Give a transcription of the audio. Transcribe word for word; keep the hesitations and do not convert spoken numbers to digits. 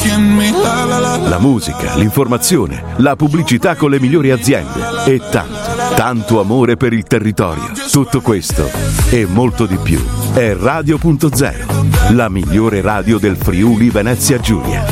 La musica, l'informazione, la pubblicità con le migliori aziende e tanto, tanto amore per il territorio. Tutto questo e molto di più è Radio punto zero, la migliore radio del Friuli Venezia Giulia.